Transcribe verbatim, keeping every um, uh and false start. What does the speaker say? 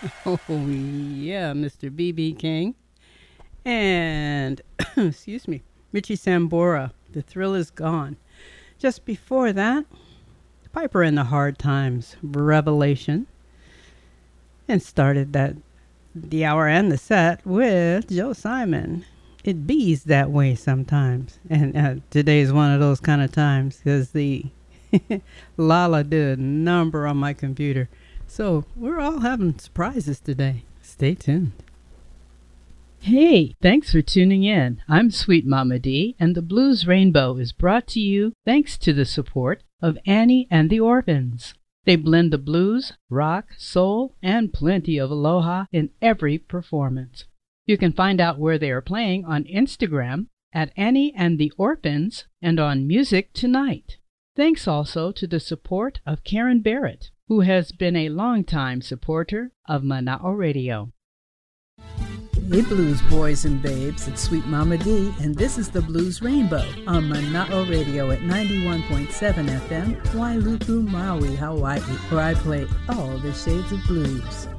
Oh, yeah, mister B B. King. And, excuse me, Richie Sambora, The Thrill Is Gone. Just before that, Piper and the Hard Times, Revelation. And started that the hour and the set with Joe Simon. It bees that way sometimes. And uh, today is one of those kind of times because the Lala did a number on my computer. So we're all having surprises today. Stay tuned. Hey, thanks for tuning in. I'm Sweet Mama D, and the Blues Rainbow is brought to you thanks to the support of Annie and the Orphans. They blend the blues, rock, soul, and plenty of aloha in every performance. You can find out where they are playing on Instagram at Annie and the Orphans and on Music Tonight. Thanks also to the support of Karen Barrett, who has been a longtime supporter of Mana'o Radio. Hey blues boys and babes, it's Sweet Mama D, and this is the Blues Rainbow on Mana'o Radio at ninety-one point seven F M, Wailuku, Maui, Hawaii, where I play all the shades of blues.